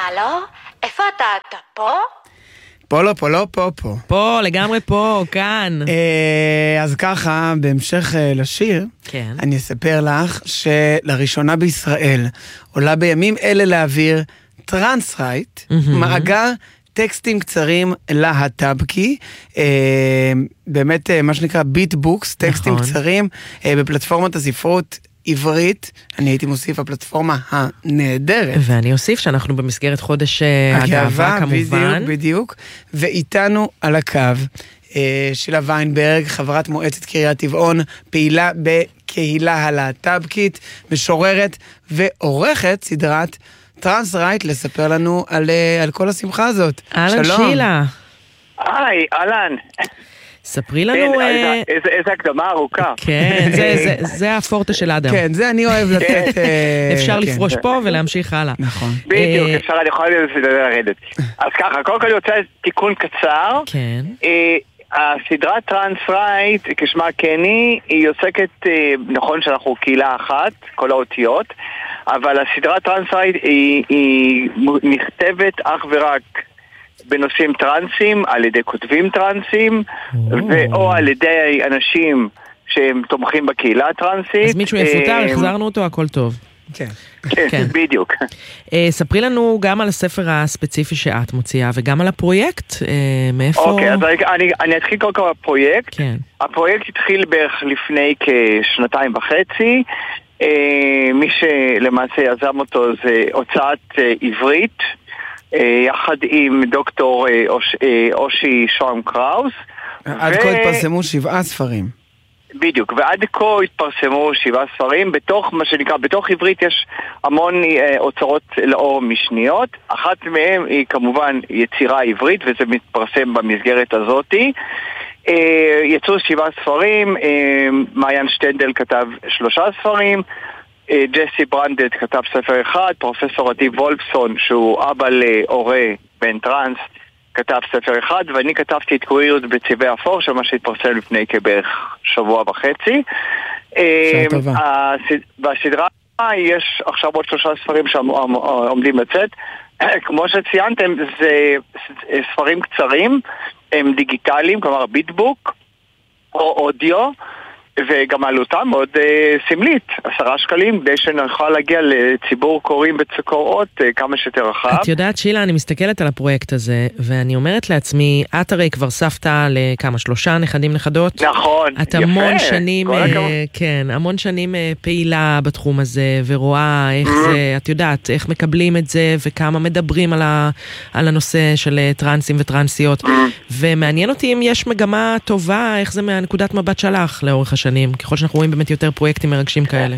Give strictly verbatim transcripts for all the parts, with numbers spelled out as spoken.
הלו? איפה אתה? אתה פה? פה לא, פה לא, פה, פה. פה, לגמרי פה, כאן. אז ככה, בהמשך לשיר, כן. אני אספר לך שלראשונה בישראל עולה בימים אלה להעביר טרנסרייט, מאגר טקסטים קצרים להט"בקי, באמת מה שנקרא ביטבוקס, טקסטים קצרים, בפלטפורמת הספרות עברית, אני הייתי מוסיף הפלטפורמה הנהדרת. ואני אוסיף שאנחנו במסגרת חודש הגאווה, כמובן. בדיוק, בדיוק. ואיתנו על הקו, שילה ויינברג, חברת מועצת קריית טבעון, פעילה בקהילה הלהט"בקית, משוררת ועורכת סדרת טרנסרייט, לספר לנו על, על כל השמחה הזאת. אהלן שילה. היי, אהלן. ספרי לנו... איזה הקדמה ארוכה. כן, זה הפורטה של אדם. כן, זה אני אוהב לתת... אפשר לפרוש פה ולהמשיך הלאה. נכון. בדיוק, אפשר, אני יכולה לרדת. אז ככה, קודם כל יוצא תיקון קצר. כן. הסדרה טרנסרייט, כשמה קני, היא עוסקת, נכון שאנחנו קהילה אחת, כל האותיות, אבל הסדרה טרנסרייט היא נכתבת אך ורק בנושאים טרנסים, על ידי כותבים טרנסים, או על ידי אנשים שהם תומכים בקהילה הטרנסית. אז מישהו יפוטר, החזרנו אותו, הכל טוב. כן. כן, בדיוק. ספרי לנו גם על הספר הספציפי שאת מוציאה, וגם על הפרויקט, מאיפה... אוקיי, אז אני אתחיל כל כך בפרויקט. כן. הפרויקט התחיל בערך לפני כשנתיים וחצי. מי שלמעשה יזם אותו זה הוצאת עברית, יחד עם דוקטור אושי שרם קראוס. עד כה התפרסמו שבעה ספרים. בדיוק, ועד כה התפרסמו שבעה ספרים. בתוך, מה שנקרא, בתוך עברית יש המון אוצרות לאור משניות. אחת מהם היא כמובן יצירה עברית, וזה מתפרסם במסגרת הזאת. יצאו שבעה ספרים, מעיין שטנדל כתב שלושה ספרים, ג'סי ברנדד כתב ספר אחד, פרופסור עדי וולפסון שהוא אבא להורה בן טרנס כתב ספר אחד, ואני כתבתי את קוויריות בצבעי אפור, שמה שהתפרסם לפני כבערך שבוע וחצי. בסדרה יש עכשיו עוד שלושה ספרים שעומדים לצאת. כמו שציינתם, זה ספרים קצרים, הם דיגיטליים, כלומר ביטבוק או אודיו, וגם עלותם מאוד אה, סמלית, עשרה שקלים, כדי שנוכל להגיע לציבור קוראים וקוראות אה, כמה שיותר רחב. את יודעת, שילה, אני מסתכלת על הפרויקט הזה, ואני אומרת לעצמי, את הרי כבר סבתא לכמה, שלושה נכדים נכדות? נכון, את יפה. המון שנים, אה, כן, המון שנים אה, פעילה בתחום הזה, ורואה איך mm-hmm. זה, את יודעת, איך מקבלים את זה, וכמה מדברים על, ה, על הנושא של טרנסים וטרנסיות, mm-hmm. ומעניין אותי אם יש מגמה טובה, איך זה מהנקודת מבט שלך לאורך השנים. שנים, ככל שאנחנו רואים באמת יותר פרויקטים מרגשים כאלה.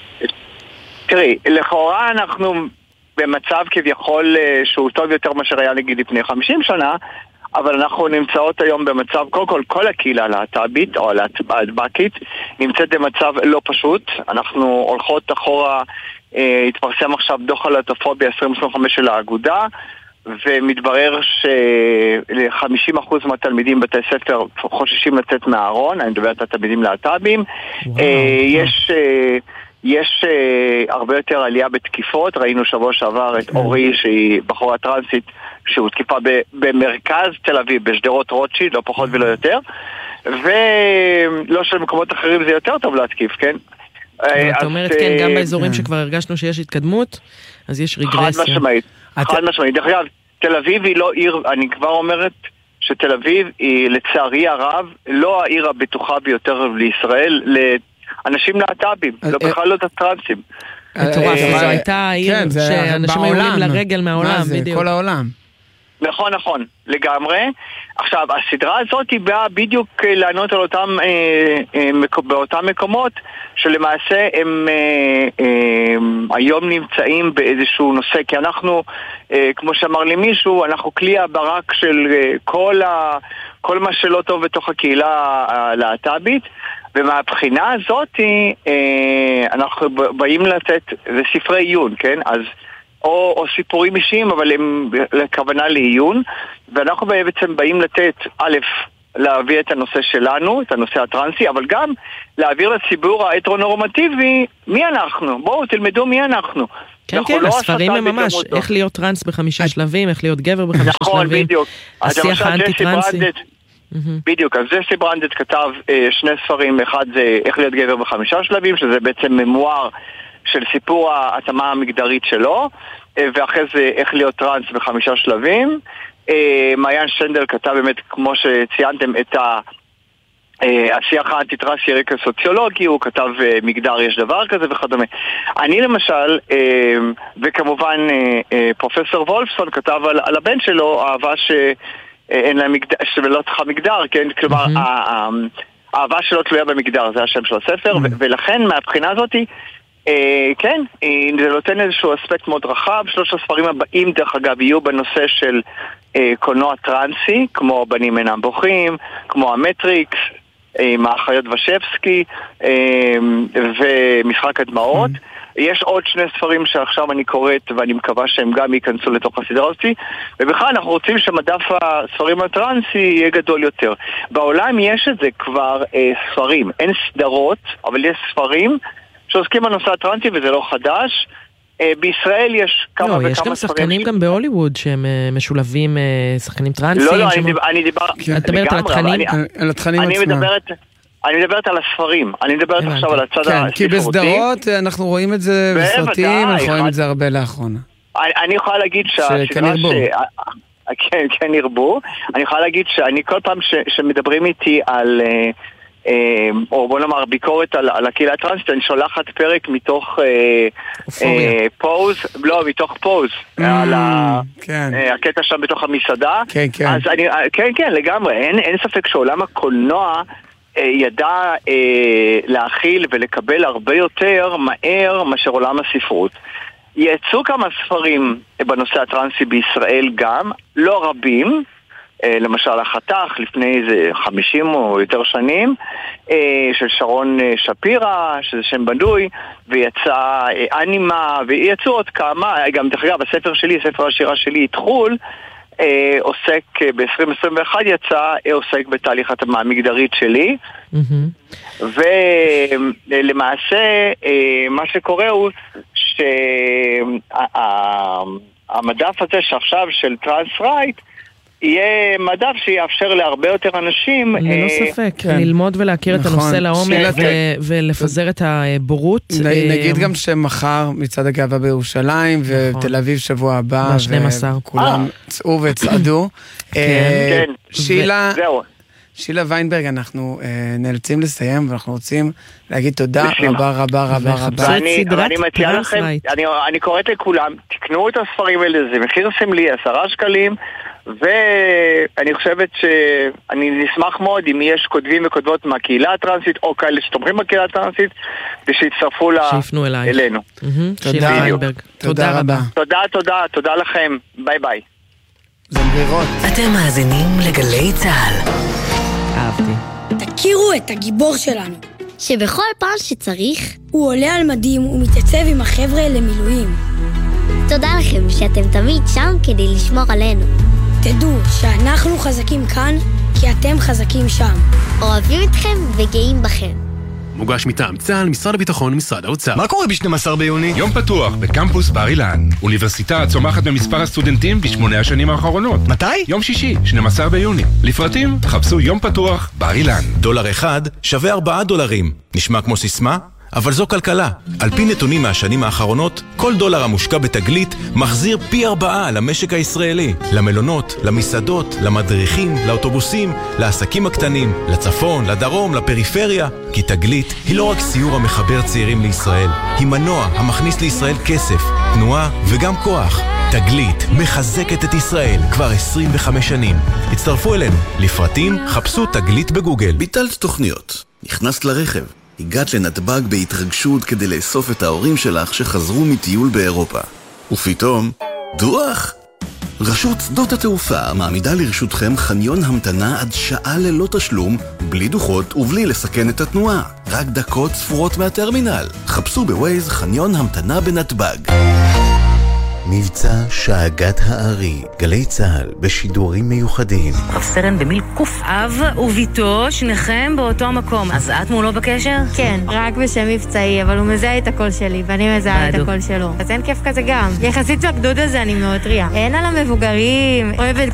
תראי, לכאורה אנחנו במצב כביכול שהוא טוב יותר מאשר היה נגיד לפני חמישים שנה, אבל אנחנו נמצאות היום במצב, קודם כל, כל הקהילה הלהט"בית או הלהט"בקית נמצאת במצב לא פשוט. אנחנו הולכות אחורה, אה, התפרסם עכשיו דוח הלהט"בופוביה עשרים עשרים וחמש של האגודה, ומתברר ש-חמישים אחוז מהתלמידים בתי ספר חוששים לצאת מהארון. אני מדבר על התלמידים להט"בים. יש יש הרבה יותר עלייה בתקיפות. ראינו שבוע שעבר את אורי שהיא בחורה טרנסית שהותקפה במרכז תל אביב, בשדרות רוטשילד, לא פחות ולא יותר, ולא של מקומות אחרים זה יותר טוב להתקיף, כן? את אומרת כן, גם באזורים שכבר הרגשנו שיש התקדמות, אז יש רגרסיה. חד משמעית, חד משמעית. דרך אגב, תל אביב היא לא עיר, אני כבר אומרת שתל אביב היא לצערי הרב לא העיר הבטוחה ביותר לישראל לאנשים להט"בים, לא בכלל לא את הטרנסים. מטורף, זו הייתה עיר שאנשים היו עולים לרגל מהעולם, בדיוק. כל העולם. נכון, נכון, לגמרי. עכשיו, הסדרה הזאת היא באה בדיוק לענות על אותם, אה, אה, באותם מקומות שלמעשה הם אה, אה, היום נמצאים באיזשהו נושא, כי אנחנו, אה, כמו שאמר לי מישהו, אנחנו כלי הברק של אה, כל, ה, כל מה שלא טוב בתוך הקהילה הלהט"בית, ומהבחינה הזאת אה, אנחנו באים לתת, זה ספרי עיון, כן? אז או, או סיפורים אישיים, אבל הם לכוונה לעיון, ואנחנו בעצם באים לתת, א', להביא את הנושא שלנו, את הנושא הטרנסי, אבל גם להעביר לציבור ההטרונורמטיבי מי אנחנו. בואו תלמדו מי אנחנו. כן, כן, הספרים הם ממש, איך להיות טרנס בחמישה שלבים, איך להיות גבר בחמישה שלבים. השיח האנטי-טרנסי. בדיוק, אז ג'סי ברנדט כתב שני ספרים, אחד זה איך להיות גבר בחמישה שלבים, שזה בעצם ממואר של סיפור ההתאמה המגדרית שלו, ואחרי זה איך להיות טרנס בחמישה שלבים. מעיין שנדל כתב באמת, כמו שציינתם, את השיח האנטי-טרנסי רקע סוציולוגי, הוא כתב מגדר יש דבר כזה וכדומה. אני למשל, וכמובן פרופסור וולפסון כתב על, על הבן שלו, אהבה שאין לה מגדר, שלא צריכה מגדר, כן? כלומר, האהבה שלו תלויה במגדר, זה השם של הספר, ולכן מהבחינה הזאת, כן, זה נותן איזשהו אספקט מאוד רחב. שלוש הספרים הבאים, דרך אגב, יהיו בנושא של קולנוע טרנסי, כמו בנים אינם בוכים, כמו המטריקס, עם האחיות ושבסקי, ומשחק הדמעות. יש עוד שני ספרים שעכשיו אני קוראת, ואני מקווה שהם גם ייכנסו לתוך הסדרה הזאת, ובכלל אנחנו רוצים שמדף הספרים הטרנסי יהיה גדול יותר. בעולם יש את זה כבר ספרים, אין סדרות, אבל יש ספרים שעוסקים בנושא הטרנסי, וזה לא חדש. בישראל יש כמה וכמה ספרים. יש גם שחקנים גם בהוליווד שהם משולבים, שחקנים טרנסים. לא, לא, אני דיברתי מדברת על התכנים? על התכנים עצמם. אני מדברת על הספרים, אני מדברת עכשיו על הצד הספרותי. כי בסדרות אנחנו רואים את זה בסרטים, אנחנו רואים את זה הרבה לאחרונה. אני יכולה להגיד שכן ירבו. כן, כן ירבו. אני יכולה להגיד שאני כל פעם שמדברים איתי על... או בוא נאמר ביקורת על, על הקהילה הטרנסית, אני שולחת פרק מתוך אה, אה, פוז, לא, מתוך פוז, mm, על ה, כן. אה, הקטע שם בתוך המסעדה. כן, כן. אז אני, כן, כן, לגמרי, אין, אין ספק שעולם הקולנוע אה, ידע אה, להכיל ולקבל הרבה יותר מהר מאשר עולם הספרות. יצאו כמה ספרים בנושא הטרנסי בישראל גם, לא רבים, למשל החתך לפני איזה חמישים או יותר שנים של שרון שפירה, שזה שם בנוי, ויצא אנימה, ויצאו עוד כמה, גם דרך אגב הספר שלי, ספר השירה שלי התחול, עוסק ב-עשרים עשרים ואחת יצא, עוסק בתהליך התאמה המגדרית שלי, ולמעשה מה שקורה הוא שהמדף הזה שעכשיו של טרנס רייט יהיה מדף שיאפשר להרבה יותר אנשים... ללא ספק, ללמוד ולהכיר את הנושא לעומק ולפזר את הבורות. נגיד גם שמחר מצעד הגאווה בירושלים ותל אביב שבוע הבא, וכולם צאו וצעדו. שילה... שילה ויינברג, אנחנו נאלצים לסיים, ואנחנו רוצים להגיד תודה רבה רבה רבה רבה. ואני מציע לכם, אני קוראת לכולם, תקנו את הספרים האלה, זה מחיר סמלי, עשרה שקלים, ואני חושבת שאני נשמח מאוד אם יש כותבים וכותבות מהקהילה הטרנסית, או כאלה שתומכים בקהילה הטרנסית, ושיצטרפו אלינו. שילה ויינברג, תודה רבה. תודה, תודה, תודה לכם, ביי ביי. זמרירות. אתם מאזינים לגלי צהל. אהבתי. תכירו את הגיבור שלנו, שבכל פעם שצריך הוא עולה על מדים ומתייצב עם החבר'ה למילואים. תודה לכם שאתם תמיד שם כדי לשמור עלינו. תדעו שאנחנו חזקים כאן כי אתם חזקים שם. אוהבים אתכם וגאים בכם. מוגש מטעם צה"ל, משרד הביטחון, משרד האוצר. מה קורה ב-שנים עשר ביוני? יום פתוח בקמפוס בר אילן. אוניברסיטה צומחת במספר הסטודנטים בשמונה השנים האחרונות. מתי? יום שישי, שנים עשר ביוני. לפרטים, חפשו יום פתוח בר אילן. דולר אחד שווה ארבעה דולרים. נשמע כמו סיסמה? אבל זו כלכלה. על פי נתונים מהשנים האחרונות, כל דולר המושקע בתגלית מחזיר פי ארבעה למשק הישראלי. למלונות, למסעדות, למדריכים, לאוטובוסים, לעסקים הקטנים, לצפון, לדרום, לפריפריה. כי תגלית היא לא רק סיור המחבר צעירים לישראל, היא מנוע המכניס לישראל כסף, תנועה וגם כוח. תגלית מחזקת את ישראל כבר עשרים וחמש שנים. הצטרפו אלינו. לפרטים, חפשו תגלית בגוגל. ביטלת תוכניות. נכנסת לרכב. הגעת לנתב"ג בהתרגשות כדי לאסוף את ההורים שלך שחזרו מטיול באירופה. ופתאום, דוח! רשות שדות התעופה מעמידה לרשותכם חניון המתנה עד שעה ללא תשלום, בלי דוחות ובלי לסכן את התנועה. רק דקות ספורות מהטרמינל. חפשו בווייז חניון המתנה בנתב"ג. מבצע שאגת הארי, גלי צהל בשידורים מיוחדים. רב סרן במיל קוף. אב וביתו, שניכם באותו מקום. אז את מולו בקשר? כן, רק בשם מבצעי, אבל הוא מזהה את הקול שלי, ואני מזהה את הקול שלו. אז אין כיף כזה גם. יחסית לגדוד הזה אני מאוד טריה. אין על המבוגרים, אוהבת